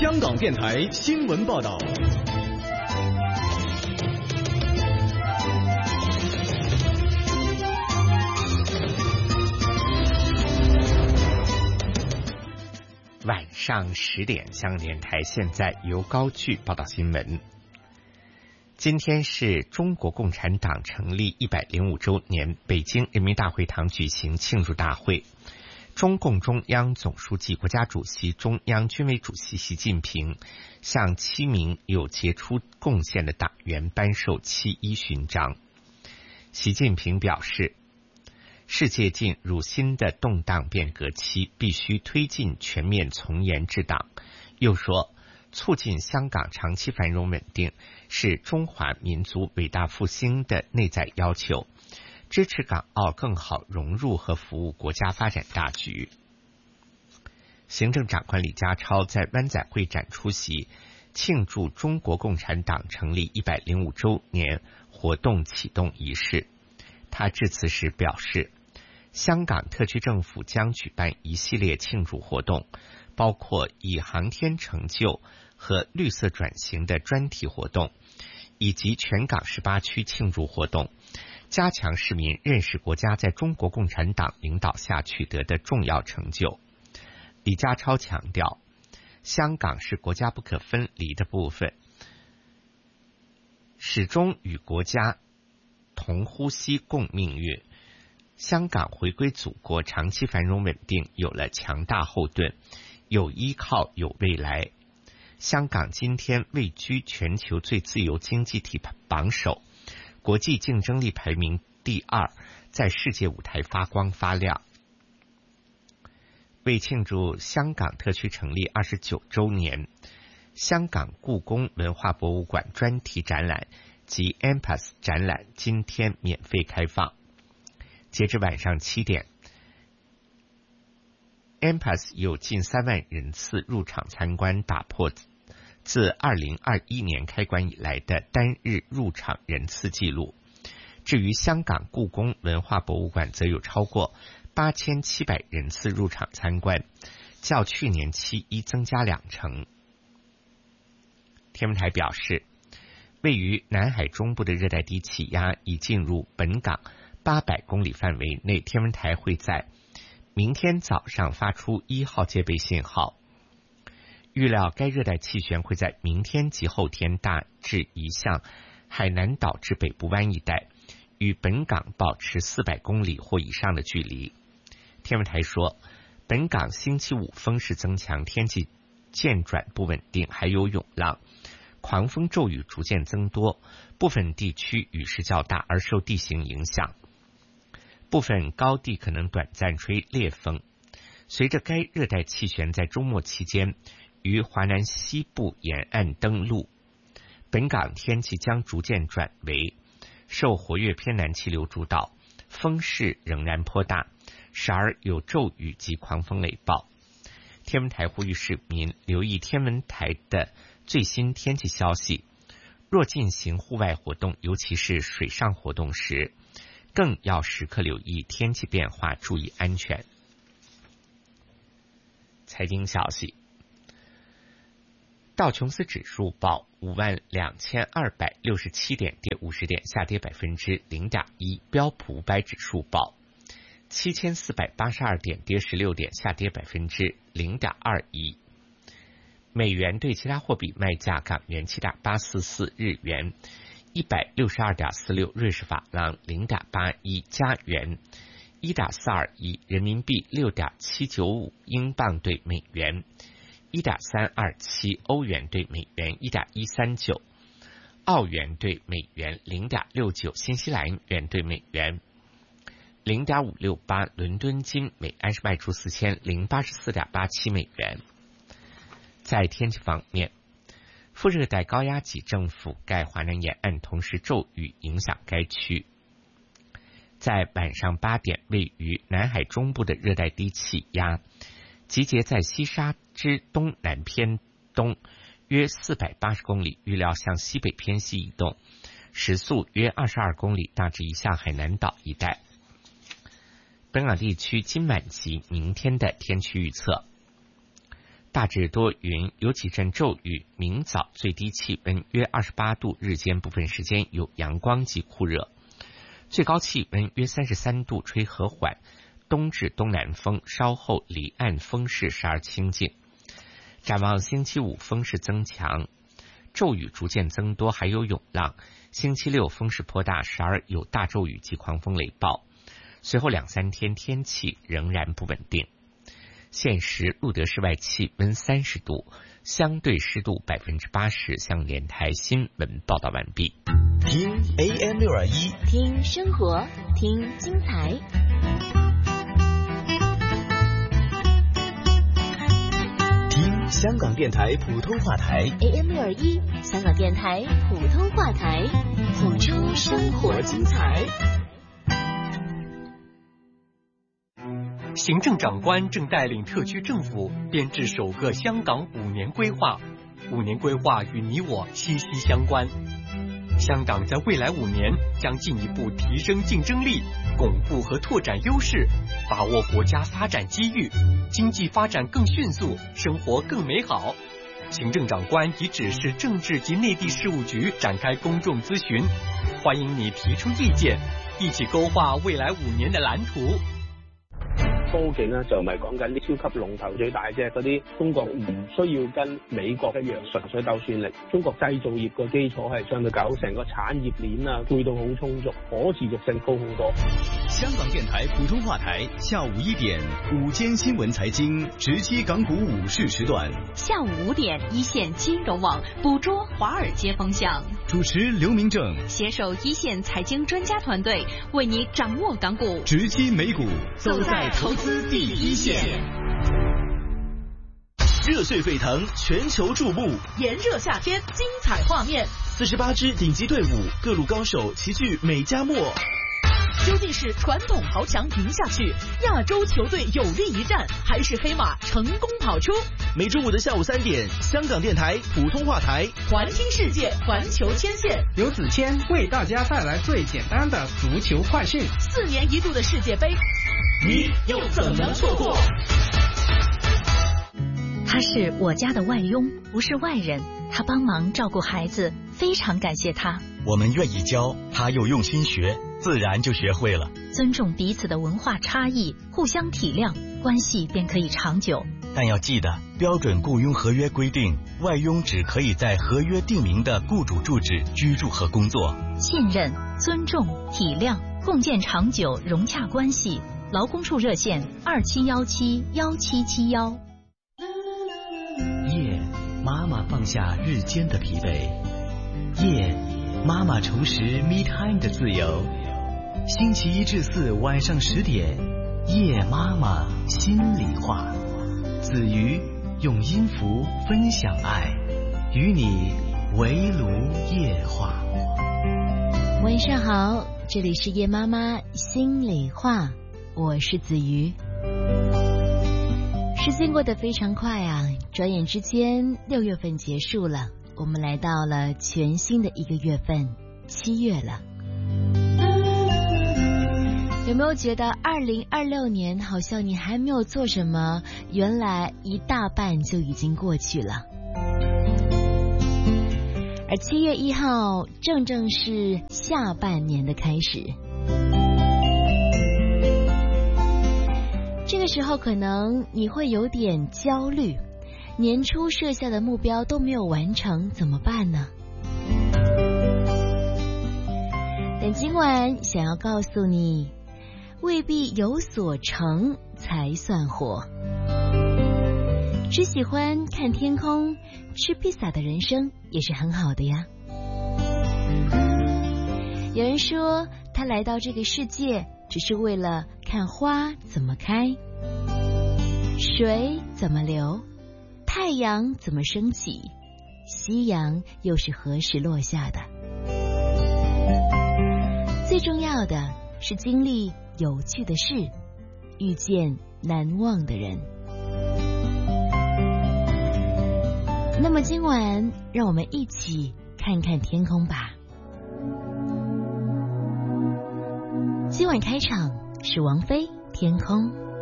香港电台新闻报道。 晚上10点，香港电台现在由高炬报道新闻。今天是中国共产党成立105周年，北京人民大会堂举行庆祝大会。中共中央总书记、国家主席、中央军委主席习近平向7名有杰出贡献的党员颁授7·1勋章。习近平表示，世界进入新的动荡变革期，必须推进全面从严治党。又说，促进香港长期繁荣稳定是中华民族伟大复兴的内在要求，支持港澳更好融入和服务国家发展大局。行政长官李家超在湾仔会展出席庆祝中国共产党成立105周年活动启动仪式。他致辞时表示，香港特区政府将举办一系列庆祝活动，包括以航天成就和绿色转型的专题活动，以及全港18区庆祝活动，加强市民认识国家在中国共产党领导下取得的重要成就。李家超强调，香港是国家不可分离的部分，始终与国家同呼吸共命运。香港回归祖国，长期繁荣稳定有了强大后盾，有依靠，有未来。香港今天位居全球最自由经济体榜首，国际竞争力排名第2，在世界舞台发光发亮。为庆祝香港特区成立29周年，香港故宫文化博物馆专题展览及 MPAS 展览今天免费开放。截至晚上7点 ，MPAS 有近3万人次入场参观，打破自2021年开馆以来的单日入场人次记录。至于香港故宫文化博物馆，则有超过8700人次入场参观，较去年7·1增加2成。天文台表示，位于南海中部的热带低气压已进入本港800公里范围内，天文台会在明天早上发出1号戒备信号。预料该热带气旋会在明天及后天大致移向海南岛至北部湾一带，与本港保持400公里或以上的距离。天文台说，本港星期5风势增强，天气渐转不稳定，还有涌浪，狂风骤雨逐渐增多，部分地区雨势较大，而受地形影响，部分高地可能短暂吹烈风。随着该热带气旋在周末期间于华南西部沿岸登陆，本港天气将逐渐转为受活跃偏南气流主导，风势仍然颇大，时而有骤雨及狂风雷暴。天文台呼吁市民留意天文台的最新天气消息，若进行户外活动，尤其是水上活动时，更要时刻留意天气变化，注意安全。财经消息，道琼斯指数报52267点，跌50点，下跌0.1%。标普500指数报7482点，跌16点，下跌0.21%。美元对其他货币卖价：港元7.844，日元162.46，瑞士法郎0.81，加元1.421，人民币6.795，英镑对美元1.327，欧元对美元1.139，澳元对美元0.69，新西兰元对美元0.568，伦敦金每安士卖出4084.87美元。在天气方面，副热带高压脊正覆盖华南沿岸，同时骤雨影响该区。在晚上8点，位于南海中部的热带低气压集结在西沙之东南偏东约480公里，预料向西北偏西移动，时速约22公里，大致移向海南岛一带。本港地区今晚及明天的天气预测： 大致多云，有几阵骤雨，明早最低气温约28度，日间部分时间有阳光及酷热，最高气温约33度，吹和缓东至东南风，稍后离岸风势时而清劲。展望星期五风势增强，骤雨逐渐增多，还有涌浪。星期六风势颇大，时而有大骤雨及狂风雷暴。随后2-3天天气仍然不稳定。现时路德室外气温30度，相对湿度80%。香港电台新闻报道完毕。 听 AM621， 听生活，听精彩。 听香港电台普通话台 AM621，香港电台普通话台，谱出生活精彩。 行政长官正带领特区政府编制首个香港5年规划，5年规划与你我息息相关。香港在未来5年将进一步提升竞争力，巩固和拓展优势，把握国家发展机遇，经济发展更迅速，生活更美好。行政长官已指示政治及内地事务局展开公众咨询，欢迎你提出意見，一起勾畫未來5年的藍圖。 科技呢就唔係講緊啲超級龍頭最大隻嗰啲，中國唔需要跟美國一樣純粹鬥算力。中國製造業個基礎係相對夠，成個產業鏈啊配套好充足，可持續性高好多。 香港電台普通話台下午1點午間新聞財經直擊港股午市時段， 下午5點一線金融網捕捉華爾街風向， 主持劉明正攜手一線財經專家團隊，為你掌握港股， 直擊美股， 走在投資第一線。 熱血沸騰，全球注目， 炎熱夏天，精彩畫面 ，48支頂級隊伍，各路高手齊聚美加墨。 究竟是傳統豪強贏下去，亞洲球隊有力一戰，還是黑馬成功跑出？ 每周五的下午3點，香港電台普通話台， 環聽世界，環球牽線， 劉子謙為大家帶來最簡單的足球快訊。 4年一度的世界盃， 你又怎能錯過？ 他是我家的外傭，不是外人。他幫忙照顧孩子，非常感謝他。 我們願意教，他又用心學，自然就學會了。 尊重彼此的文化差異，互相體諒，關係便可以長久。 但要記得，標準僱傭合約規定，外傭只可以在合約訂明的僱主住址居住和工作。 信任、尊重、體諒，共建長久融洽關係。勞工處熱線27171771。 夜，媽媽放下日間的疲憊。夜，媽媽重拾 me time 的自由。星期1至4晚上10點，夜媽媽心裡話。子瑜用音符分享愛，與你圍爐夜話。 晚上好，這裡是夜媽媽心裡話，我是子瑜。時間過得非常快啊，轉眼之間6月份結束了，我們來到了全新的一個月份7月了。有沒有覺得2026年好像你還沒有做什麼，原來一大半就已經過去了？而7月1號正正是下半年的開始。這個時候可能你會有點焦慮，年初設下的目標都沒有完成，怎麼辦呢？但今晚想要告訴你，未必有所成才算活。只喜歡看天空、吃披薩的人生也是很好的呀。有人說，他來到這個世界只是為了看花怎麼開，水怎麼流，太陽怎麼升起，夕陽又是何時落下的。最重要的是經歷有趣的事，遇見難忘的人。那麼今晚讓我們一起看看天空吧。今晚開場是王菲《天空》。